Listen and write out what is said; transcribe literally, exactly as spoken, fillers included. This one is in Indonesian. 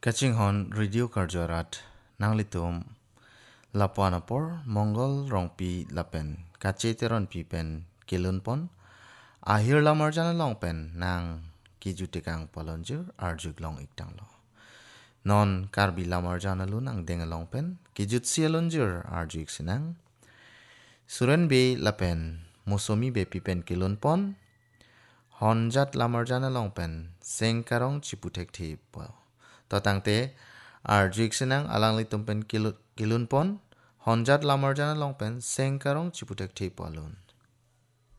Kaching hon radio karjorat nang litum lapuanapor mongol rongpi lapen kache teron pi pen kilun pon ahir lamar jana long pen nang kijutikang polonjur arjuk long iktang lo. Non karbi lamar jana lu nang denga long pen kijut sialonjur arjuk sinang suren be lapen musomi be pi pen kilun pon honjat lamar jana long pen sengkarong ciputek thi po. Totangte arjuk sinang alang litum pen kilun pon honjat lamar jana long pen sengkarong ciputek thi polun.